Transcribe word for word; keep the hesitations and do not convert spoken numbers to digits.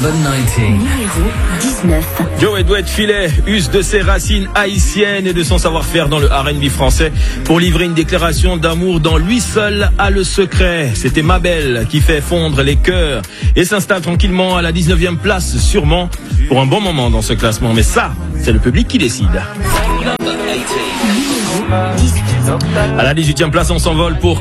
Numéro dix-neuf. Joey Douet Filet use de ses racines haïtiennes et de son savoir-faire dans le R and B français pour livrer une déclaration d'amour dont lui seul a le secret. C'était Mabel qui fait fondre les cœurs et s'installe tranquillement à la dix-neuvième place, sûrement pour un bon moment dans ce classement. Mais ça, c'est le public qui décide. À la dix-huitième place, on s'envole pour